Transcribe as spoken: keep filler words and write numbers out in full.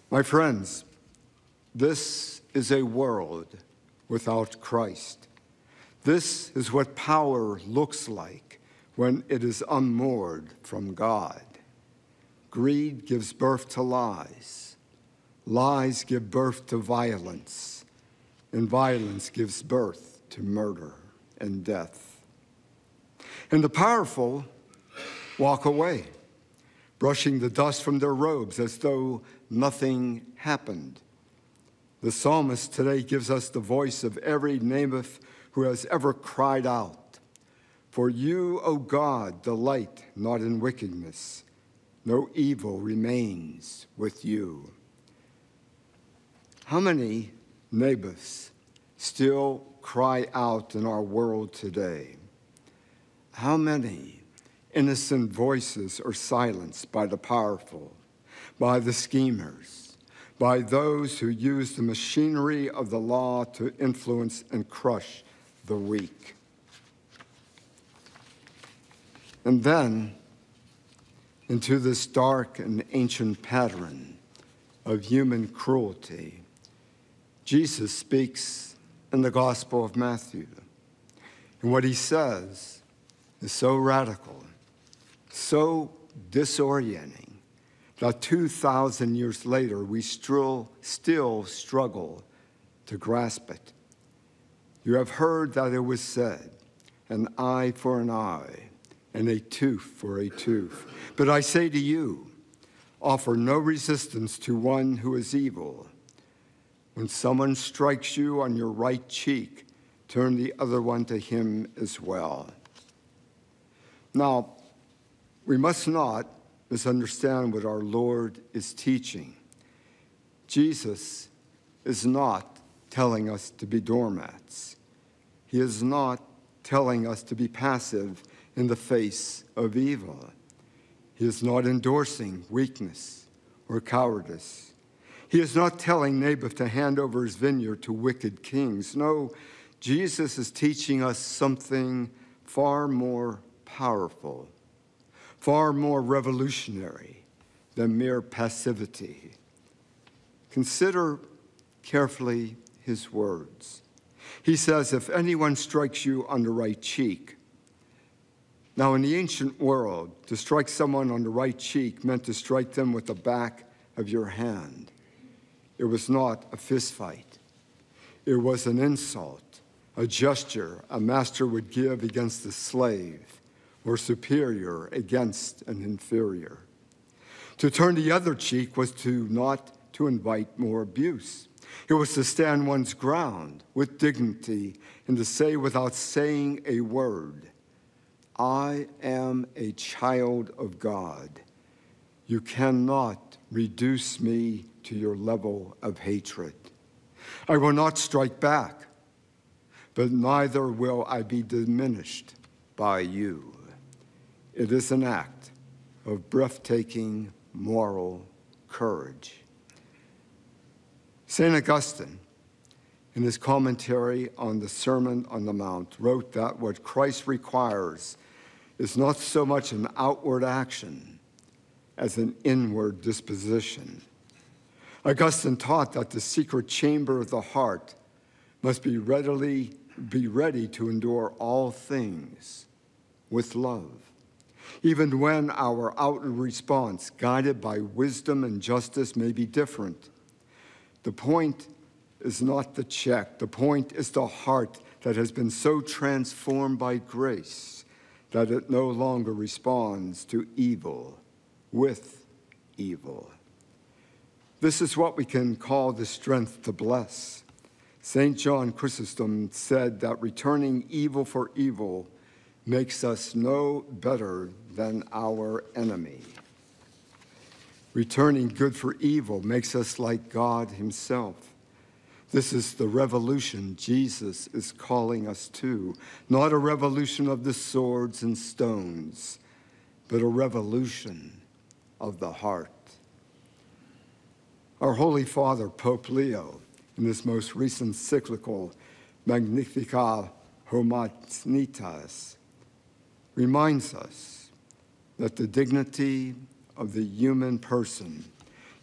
My friends, this is a world without Christ. This is what power looks like when it is unmoored from God. Greed gives birth to lies. Lies give birth to violence. And violence gives birth to murder and death. And the powerful walk away, brushing the dust from their robes as though nothing happened. The psalmist today gives us the voice of every Naboth who has ever cried out, "For you, O God, delight not in wickedness. No evil remains with you." How many Naboths still cry out in our world today? How many innocent voices are silenced by the powerful, by the schemers, by those who use the machinery of the law to influence and crush the weak? And then, into this dark and ancient pattern of human cruelty, Jesus speaks in the Gospel of Matthew. And what he says is so radical, so disorienting, that two thousand years later, we still, still struggle to grasp it. You have heard that it was said, an eye for an eye, and a tooth for a tooth. But I say to you, offer no resistance to one who is evil. When someone strikes you on your right cheek, turn the other one to him as well. Now, we must not misunderstand what our Lord is teaching. Jesus is not telling us to be doormats. He is not telling us to be passive in the face of evil. He is not endorsing weakness or cowardice. He is not telling Naboth to hand over his vineyard to wicked kings. No, Jesus is teaching us something far more powerful, far more revolutionary than mere passivity. Consider carefully his words. He says, if anyone strikes you on the right cheek. Now, in the ancient world, to strike someone on the right cheek meant to strike them with the back of your hand. It was not a fist fight. It was an insult, a gesture a master would give against a slave, or superior against an inferior. To turn the other cheek was to not to invite more abuse. It was to stand one's ground with dignity and to say without saying a word, I am a child of God. You cannot reduce me to your level of hatred. I will not strike back, but neither will I be diminished by you. It is an act of breathtaking moral courage. Saint Augustine, in his commentary on the Sermon on the Mount, wrote that what Christ requires is not so much an outward action as an inward disposition. Augustine taught that the secret chamber of the heart must be readily be ready to endure all things with love, even when our outward response, guided by wisdom and justice, may be different. The point is not the check. The point is the heart that has been so transformed by grace that it no longer responds to evil with evil. This is what we can call the strength to bless. Saint John Chrysostom said that returning evil for evil makes us no better than our enemy. Returning good for evil makes us like God himself. This is the revolution Jesus is calling us to, not a revolution of the swords and stones, but a revolution of the heart. Our Holy Father, Pope Leo, in his most recent encyclical, Magnificat Humanitas, reminds us that the dignity of the human person